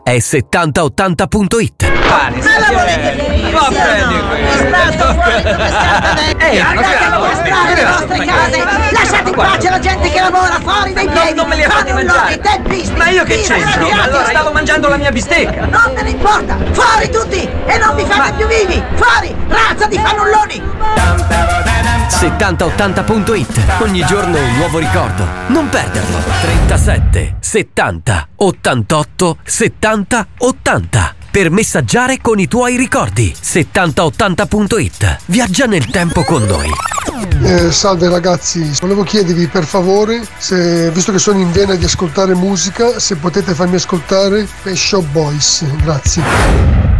è 7080.it. Ma la volete finire? Va bene Andate a mostrare le vostre case! Lasciate in pace la gente che lavora fuori dai piedi! Non me le fate mangiare! Ma io che c'entro? Allora stavo mangiando la mia bistecca! Non me ne importa! Fuori tutti! E non mi fate più vivi! Fuori! Razza di fannulloni! 7080.it. Ogni giorno un nuovo ricordo. Non perderlo. 37 70 88 70 80 per messaggiare con i tuoi ricordi. 7080.it. Viaggia nel tempo con noi. Salve ragazzi, volevo chiedervi per favore, se, visto che sono in vena di ascoltare musica, se potete farmi ascoltare Pet Shop Boys. Grazie.